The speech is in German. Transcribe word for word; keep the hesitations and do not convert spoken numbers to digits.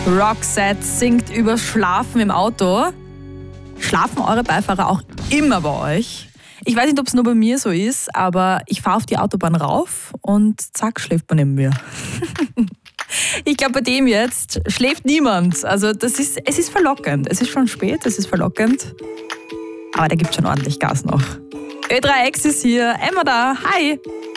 Roxette singt über Schlafen im Auto. Schlafen eure Beifahrer auch immer bei euch? Ich weiß nicht, ob es nur bei mir so ist, aber ich fahre auf die Autobahn rauf und zack, schläft man neben mir. Ich glaube, bei dem jetzt schläft niemand. Also das ist, es ist verlockend. Es ist schon spät, es ist verlockend. Aber der gibt schon ordentlich Gas noch. Ö drei X ist hier, Emma da, hi!